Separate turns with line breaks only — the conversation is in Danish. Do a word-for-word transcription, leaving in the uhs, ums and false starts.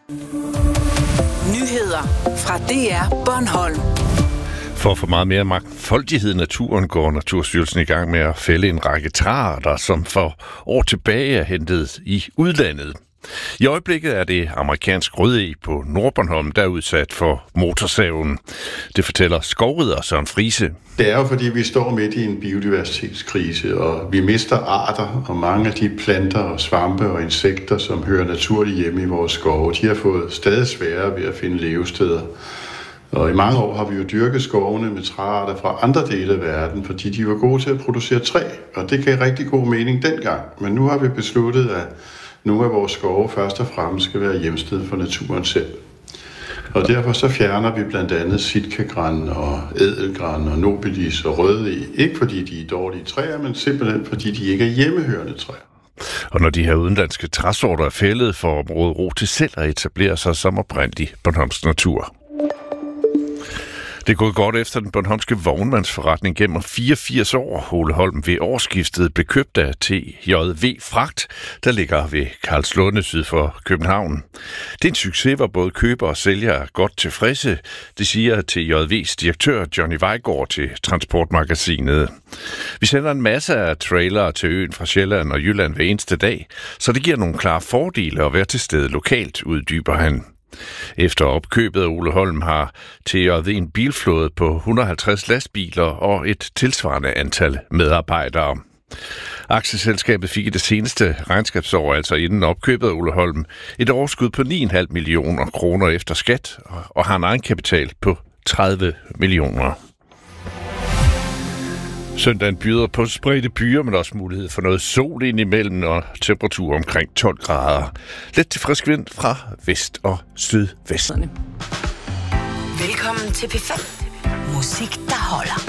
Nyheder fra D R Bornholm.
For at få meget mere mangfoldighed i naturen går Naturstyrelsen i gang med at fælde en række træarter, som for år tilbage er hentet i udlandet. I øjeblikket er det amerikansk rødeg på Nordbornholm, der er udsat for motorsaven. Det fortæller skovrider Søren Friese.
Det er jo fordi, vi står midt i en biodiversitetskrise, og vi mister arter, og mange af de planter og svampe og insekter, som hører naturligt hjemme i vores skove, de har fået stadig sværere ved at finde levesteder. Og i mange år har vi jo dyrket skovene med træarter fra andre dele af verden, fordi de var gode til at producere træ, og det gav rigtig god mening dengang. Men nu har vi besluttet, at nogle af vores skove først og fremmest skal være hjemsted for naturen selv. Og derfor så fjerner vi blandt andet sitkagran og ædelgran og nobilis og rødeg. Ikke fordi de er dårlige træer, men simpelthen fordi de ikke er hjemmehørende træer.
Og når de her udenlandske træsorter er fældet, for området ro til selv at etablere sig som oprindelig Bornholms natur. Det er gået godt efter den bornholmske vognmandsforretning gennem fireogfirs år. Ole Holm ved årsskiftet blev købt af T J V Fragt, der ligger ved Karlslunde syd for København. Det er en succes, hvor både køber og sælger er godt tilfredse. Det siger T J V's direktør Johnny Vejgaard til Transportmagasinet. Vi sender en masse af trailere til øen fra Sjælland og Jylland hver eneste dag, så det giver nogle klare fordele at være til stede lokalt, uddyber han. Efter opkøbet af Ole Holm har T J V en bilflåde på et hundrede og halvtreds lastbiler og et tilsvarende antal medarbejdere. Aktieselskabet fik i det seneste regnskabsår, altså inden opkøbet af Ole Holm, et overskud på ni komma fem millioner kroner efter skat og har en egenkapital på tredive millioner. Søndagen byder på spredte byer, men også mulighed for noget sol indimellem og temperatur omkring tolv grader. Let til frisk vind fra vest og sydvest.
Velkommen til P fem. Musik, der holder.